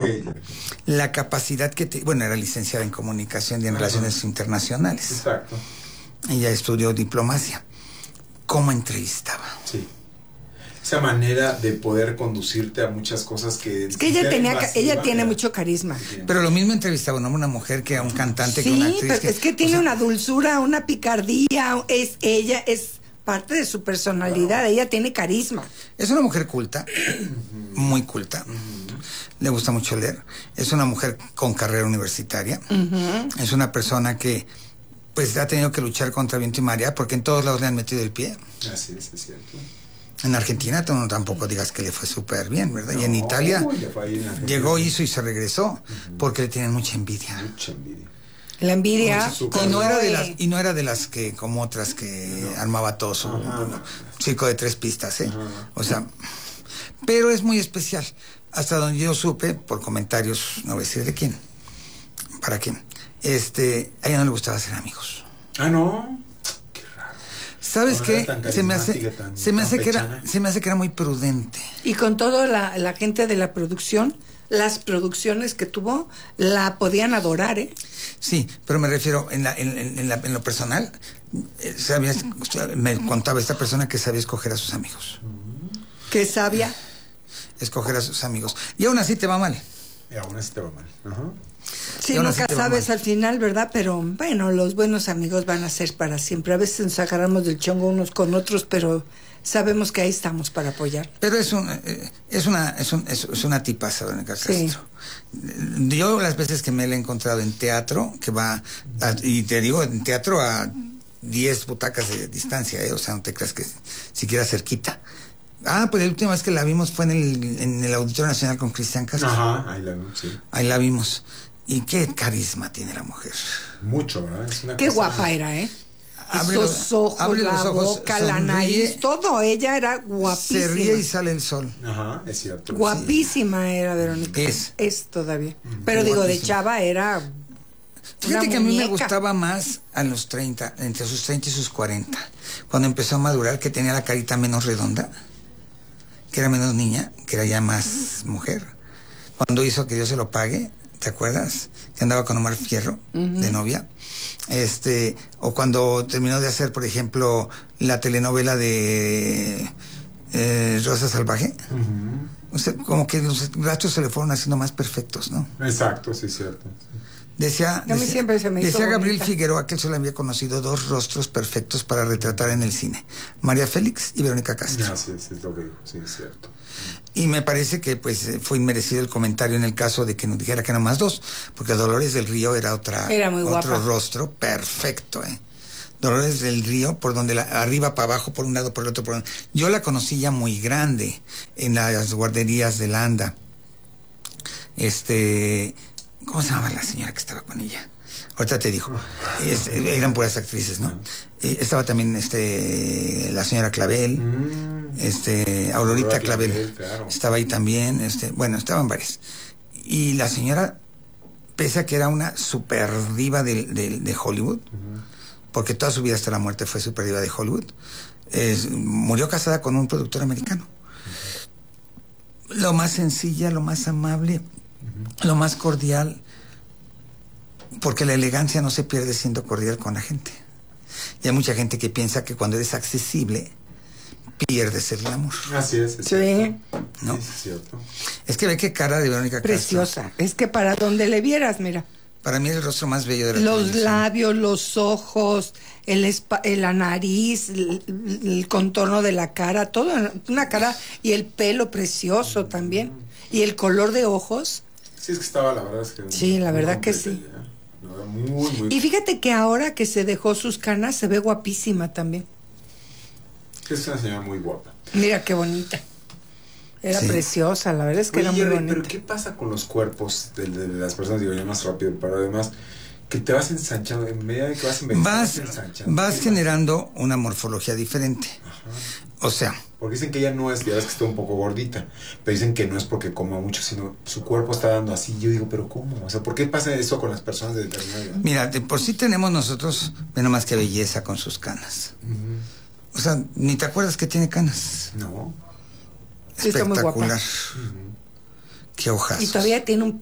la capacidad bueno, era licenciada en comunicación y en relaciones internacionales. Exacto. Ella estudió diplomacia. ¿Cómo entrevistaba? Sí. Esa manera de poder conducirte a muchas cosas que... Es que ella tiene mucho carisma. Pero lo mismo entrevistaba una mujer que a un cantante, que a una actriz. Sí, pero es que tiene una dulzura, una picardía. Ella es parte de su personalidad. Ella tiene carisma. Es una mujer culta, muy culta. Le gusta mucho leer. Es una mujer con carrera universitaria. Es una persona que pues ha tenido que luchar contra viento y marea porque en todos lados le han metido el pie. Así es cierto. En Argentina tú tampoco digas que le fue súper bien, ¿verdad? Y en Italia llegó, hizo y se regresó porque le tienen mucha envidia. Mucha envidia. La envidia. Y no era de las que, como otras que armaba todo su circo de 3 pistas, ¿eh? O sea, pero es muy especial. Hasta donde yo supe, por comentarios, no voy a decir de quién, para quién, a ella no le gustaba hacer amigos. Ah, ¿no? ¿Sabes qué? Se me hace que era muy prudente. Y con toda la gente de la producción, las producciones que tuvo, la podían adorar, ¿eh? Sí, pero me refiero en lo personal, me contaba esta persona que sabía escoger a sus amigos. ¿Qué sabía? Escoger a sus amigos. Y aún así te va mal. Y aún así te va mal. Sí, nunca sabes al final, ¿verdad? Pero bueno, los buenos amigos van a ser para siempre. A veces nos agarramos del chongo unos con otros, pero sabemos que ahí estamos para apoyar. Pero es una tipaza, Verónica Castro. Sí. Yo las veces que me la he encontrado en teatro, y te digo, en teatro a 10 butacas de distancia, o sea, no te creas que siquiera cerquita. Pues la última vez que la vimos fue en el Auditorio Nacional con Cristian Castro. Ajá, ahí la vimos, sí. Ahí la vimos. Y qué carisma tiene la mujer. Mucho, ¿verdad? Es una qué guapa era, ¿eh? Esos ojos, la boca, sonríe, la nariz, todo. Ella era guapísima. Se ríe y sale el sol. Ajá, es cierto. Guapísima era Verónica. Es todavía. Pero digo, de chava era... Fíjate que a mí me gustaba más a los 30, entre sus 30 y sus 40. Cuando empezó a madurar, que tenía la carita menos redonda, que era menos niña, que era ya más mujer. Cuando hizo Que Dios se lo pague, ¿te acuerdas? Que andaba con Omar Fierro, de novia. O cuando terminó de hacer, por ejemplo, la telenovela de Rosa Salvaje. O sea, como que los rastros se le fueron haciendo más perfectos, ¿no? Exacto, sí, cierto. Decía Gabriel Figueroa que él solo había conocido 2 rostros perfectos para retratar en el cine: María Félix y Verónica Castro. Sí, es lo que digo, sí, es cierto. Y me parece que pues fue inmerecido el comentario en el caso de que nos dijera que eran más 2, porque Dolores del Río era otro rostro perfecto, ¿eh? Dolores del Río, por donde arriba para abajo, por un lado, por el otro, yo la conocí ya muy grande en las guarderías de Landa. ¿Cómo se llamaba la señora que estaba con ella? Ahorita te digo. Eran puras actrices, ¿no? Estaba también la señora Clavel, Aurorita Clavel, claro. Estaba ahí también, bueno, estaban varias. Y la señora, pese a que era una super diva de Hollywood, porque toda su vida hasta la muerte fue super diva de Hollywood, murió casada con un productor americano. Lo más sencilla, lo más amable, lo más cordial, porque la elegancia no se pierde siendo cordial con la gente. Y hay mucha gente que piensa que cuando eres accesible pierdes el glamour. Así es. Sí. ¿No? Sí, es cierto. Es que ve qué cara de Verónica Castro. Preciosa. Es que para donde le vieras, mira. Para mí es el rostro más bello de la Los labios, los ojos, la nariz, el contorno de la cara, todo, una cara, y el pelo precioso también. Y el color de ojos. Sí, es que estaba, la verdad es que... Sí, la verdad que sí. Muy... Y fíjate que ahora que se dejó sus canas, se ve guapísima también. Es una señora muy guapa. Mira qué bonita. Era preciosa, la verdad es que era muy bonita. Pero ¿qué pasa con los cuerpos de las personas? Digo, ya más rápido, pero además que te vas ensanchando, en medida de que vas ensanchando. Vas generando una morfología diferente. Ajá. O sea... Porque dicen que ella no es, ya ves que está un poco gordita, pero dicen que no es porque coma mucho, sino su cuerpo está dando así. Yo digo, ¿pero cómo? O sea, ¿por qué pasa eso con las personas de determinada edad? Mira, de por sí tenemos nosotros, menos más que belleza con sus canas. O sea, ni te acuerdas que tiene canas. No. Espectacular. Qué hojas. Y todavía tiene un